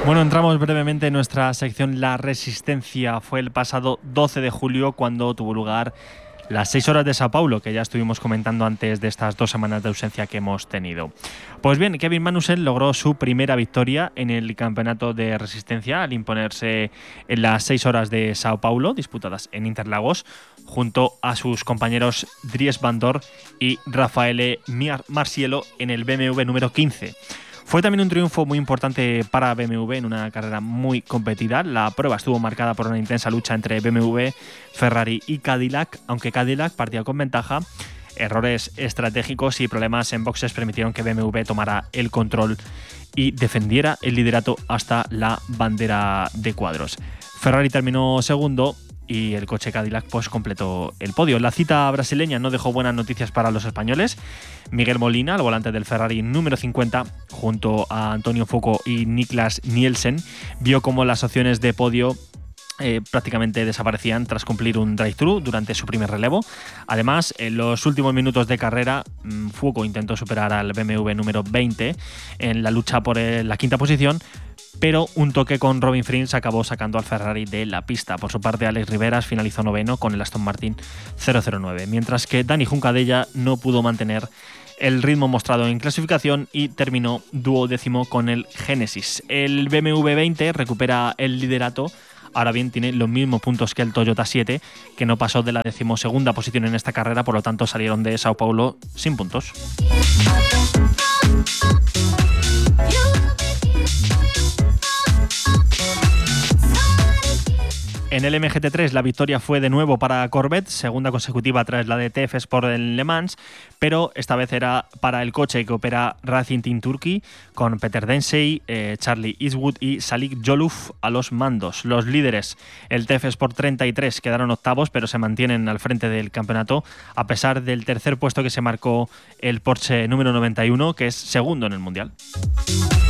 Bueno, entramos brevemente en nuestra sección La Resistencia. Fue el pasado 12 de julio cuando tuvo lugar las 6 horas de Sao Paulo, que ya estuvimos comentando antes de estas 2 semanas de ausencia que hemos tenido. Pues bien, Kevin Magnussen logró su primera victoria en el campeonato de resistencia al imponerse en las 6 horas de Sao Paulo, disputadas en Interlagos, junto a sus compañeros Dries Van Doorn y Raffaele Marciello en el BMW número 15. Fue también un triunfo muy importante para BMW en una carrera muy competida. La prueba estuvo marcada por una intensa lucha entre BMW, Ferrari y Cadillac, aunque Cadillac partía con ventaja. Errores estratégicos y problemas en boxes permitieron que BMW tomara el control y defendiera el liderato hasta la bandera de cuadros. Ferrari terminó segundo y el coche Cadillac pues completó el podio. La cita brasileña no dejó buenas noticias para los españoles. Miguel Molina, al volante del Ferrari número 50, junto a Antonio Fuoco y Niklas Nielsen, vio cómo las opciones de podio prácticamente desaparecían tras cumplir un drive-thru durante su primer relevo. Además, en los últimos minutos de carrera, Fuoco intentó superar al BMW número 20 en la lucha por la quinta posición, pero un toque con Robin Frins acabó sacando al Ferrari de la pista. Por su parte, Alex Riveras finalizó noveno con el Aston Martin 009, mientras que Dani Juncadella no pudo mantener el ritmo mostrado en clasificación y terminó duodécimo con el Genesis. El BMW 20 recupera el liderato. Ahora bien, tiene los mismos puntos que el Toyota 7, que no pasó de la 12ª posición en esta carrera, por lo tanto salieron de Sao Paulo sin puntos. En el MGT3 la victoria fue de nuevo para Corvette, segunda consecutiva tras la de TF Sport en Le Mans, pero esta vez era para el coche que opera Racing Team Turkey, con Peter Dempsey, Charlie Eastwood y Salik Joluf a los mandos. Los líderes, el TF Sport 33, quedaron octavos, pero se mantienen al frente del campeonato, a pesar del tercer puesto que se marcó el Porsche número 91, que es segundo en el Mundial.